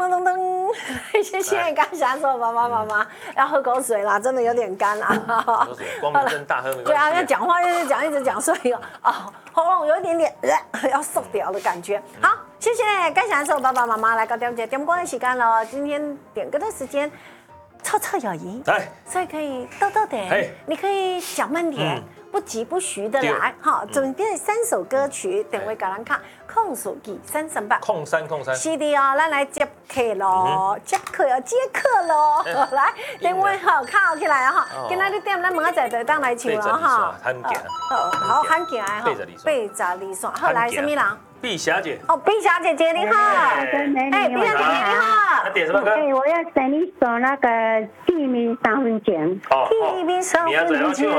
噔噔噔，谢谢刚享受爸爸妈妈，要喝口水啦，真的有点干啦。 喝水，光明正大喝没关系。 对啊，要讲话一直讲，所以喉咙有一点点要受掉的感觉。好，谢谢刚享受爸爸妈妈来到点歌的时间了，今天点歌的时间。绰绰有余，所以可以逗逗点，你可以讲慢点，不急不徐的来，哈，准备3首歌曲，等会给咱看，控手机338， 控三， 是的哦，咱来接客咯，接客咯，来，等会好靠起来哈，今仔日点咱明仔载就当来唱了哈，好喊起来哈，贝扎丽爽，好来什么人？ 碧霞姐， 碧霞姐姐你好， 碧霞姐姐你好， 那点什么歌？ 我要等你首那个地名3分前。 地名3分前。